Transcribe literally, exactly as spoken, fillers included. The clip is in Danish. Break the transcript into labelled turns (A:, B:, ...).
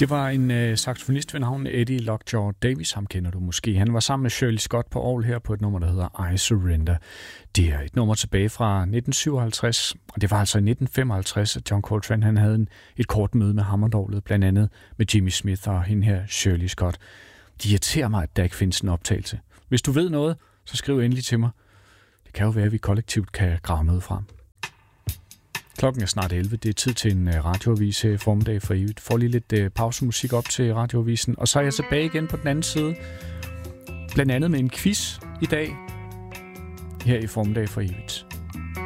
A: Det var en øh, saxofonist ved navn Eddie Lockjaw Davis, ham kender du måske. Han var sammen med Shirley Scott på orgel her på et nummer, der hedder I Surrender. Det er et nummer tilbage fra nitten syvoghalvtreds, og det var altså i nitten femoghalvtreds, at John Coltrane han havde en, et kort møde med hammondorglet, blandt andet med Jimmy Smith og hende her Shirley Scott. Det irriterer mig, at der ikke findes en optagelse. Hvis du ved noget, så skriv endelig til mig. Det kan jo være, at vi kollektivt kan grave noget frem. Klokken er snart elleve. Det er tid til en radioavis her i formiddag for evigt. Får lige lidt uh, pausemusik op til radioavisen, og så er jeg tilbage igen på den anden side. Blandt andet med en quiz i dag her i formiddag for evigt.